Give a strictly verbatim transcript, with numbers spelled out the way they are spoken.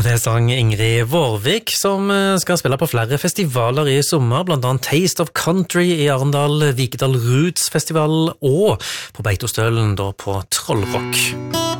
det sang Ingrid Vårvik, som skal spille på flere festivaler i sommer, blant annet Taste of Country i Arendal, Vikedal Roots Festival og på Beitostølen da på Trollrock.